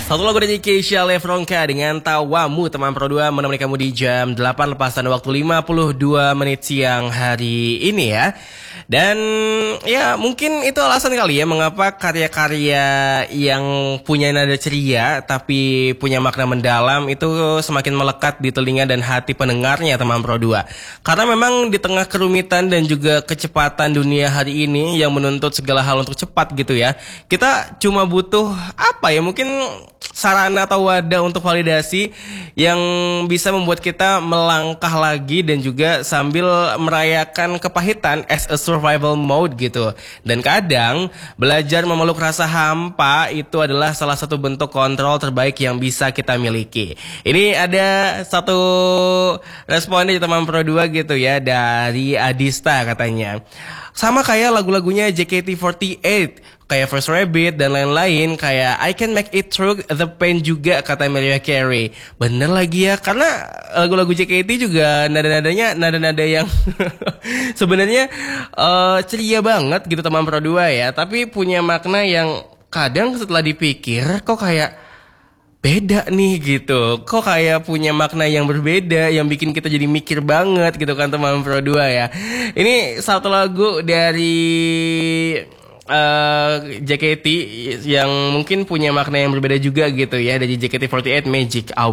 Satu lagu dari Keisha Lefronka dengan Tawamu, teman Pro 2 menemani kamu di jam 8 lepasan waktu 52 menit siang hari ini ya. Dan ya mungkin itu alasan kali ya mengapa karya-karya yang punya nada ceria tapi punya makna mendalam itu semakin melekat di telinga dan hati pendengarnya, teman Pro 2. Karena memang di tengah kerumitan dan juga kecepatan dunia hari ini yang menuntut segala hal untuk cepat gitu ya, kita cuma butuh apa ya, mungkin sarana atau wadah untuk validasi yang bisa membuat kita melangkah lagi dan juga sambil merayakan kepahitan as a survival mode gitu. Dan kadang belajar memeluk rasa hampa itu adalah salah satu bentuk kontrol terbaik yang bisa kita miliki. Ini ada satu respon dari teman Pro 2 gitu ya, dari Adista katanya. Sama kayak lagu-lagunya JKT48, kayak First Rabbit dan lain-lain, kayak I Can Make It Through the Pain juga kata Mariah Carey. Bener lagi ya, karena lagu-lagu JKT juga nada-nadanya nada-nada yang sebenarnya ceria banget gitu, teman Pro 2 ya, tapi punya makna yang kadang setelah dipikir kok kayak beda nih gitu. Kok kayak punya makna yang berbeda yang bikin kita jadi mikir banget gitu kan, teman Pro 2 ya. Ini satu lagu dari JKT yang mungkin punya makna yang berbeda juga gitu ya, dari JKT48, Magic Hour.